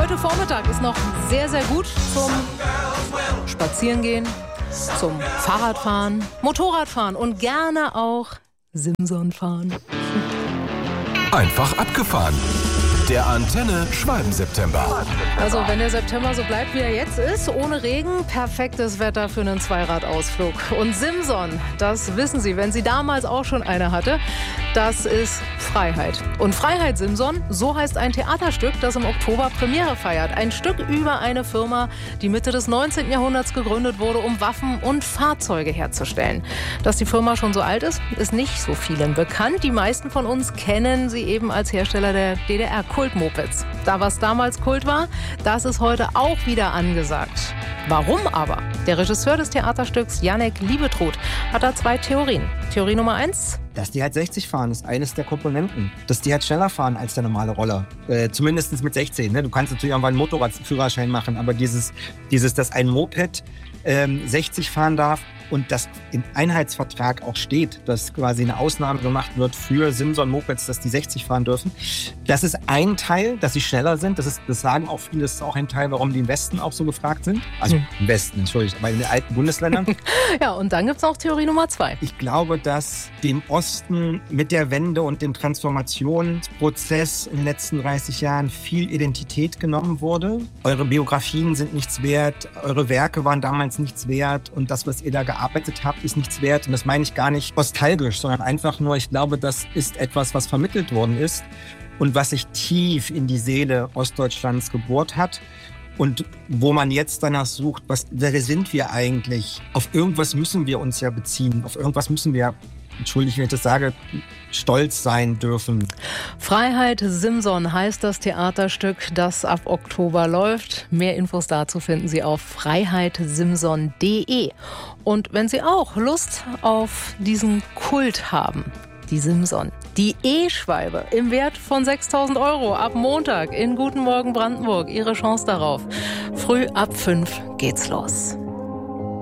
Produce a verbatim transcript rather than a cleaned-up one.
Heute Vormittag ist noch sehr, sehr gut zum Spazierengehen, zum Fahrradfahren, Motorradfahren und gerne auch Simson fahren. Einfach abgefahren. Der Antenne Schwalben-September. Also wenn der September so bleibt, wie er jetzt ist, ohne Regen, perfektes Wetter für einen Zweiradausflug. Und Simson, das wissen Sie, wenn sie damals auch schon eine hatte, das ist Freiheit. Und Freiheit Simson, so heißt ein Theaterstück, das im Oktober Premiere feiert. Ein Stück über eine Firma, die Mitte des neunzehnten Jahrhunderts gegründet wurde, um Waffen und Fahrzeuge herzustellen. Dass die Firma schon so alt ist, ist nicht so vielen bekannt. Die meisten von uns kennen sie eben als Hersteller der D D R Kultmopeds. Da was damals Kult war, das ist heute auch wieder angesagt. Warum aber? Der Regisseur des Theaterstücks, Jannik Liebetrud, hat da zwei Theorien. Theorie Nummer eins. Dass die halt sechzig fahren, ist eines der Komponenten. Dass die halt schneller fahren als der normale Roller. Äh, zumindest mit sechzehn. Ne? Du kannst natürlich irgendwann einen Motorradführerschein machen, aber dieses, dieses dass ein Moped ähm, sechzig fahren darf und das im Einheitsvertrag auch steht, dass quasi eine Ausnahme gemacht wird für Simson-Mopeds, dass die sechzig fahren dürfen. Das ist ein Teil, dass sie schneller sind. Das, ist, das sagen auch viele, das ist auch ein Teil, warum die im Westen auch so gefragt sind. Also hm. im Westen, entschuldigt, aber in den alten Bundesländern. Ja, und dann gibt es noch Theorie Nummer zwei. Ich glaube, dass dem Osten mit der Wende und dem Transformationsprozess in den letzten dreißig Jahren viel Identität genommen wurde. Eure Biografien sind nichts wert, eure Werke waren damals nichts wert und das, was ihr da gearbeitet habt, ist nichts wert. Und das meine ich gar nicht nostalgisch, sondern einfach nur, ich glaube, das ist etwas, was vermittelt worden ist und was sich tief in die Seele Ostdeutschlands gebohrt hat. Und wo man jetzt danach sucht, was, wer sind wir eigentlich? Auf irgendwas müssen wir uns ja beziehen. Auf irgendwas müssen wir, entschuldige, wenn ich das sage, stolz sein dürfen. Freiheit Simson heißt das Theaterstück, das ab Oktober läuft. Mehr Infos dazu finden Sie auf freiheit simson punkt de. Und wenn Sie auch Lust auf diesen Kult haben, die Simson, die E-Schwalbe im Wert von sechstausend Euro ab Montag in Guten Morgen Brandenburg. Ihre Chance darauf. Früh ab fünf geht's los.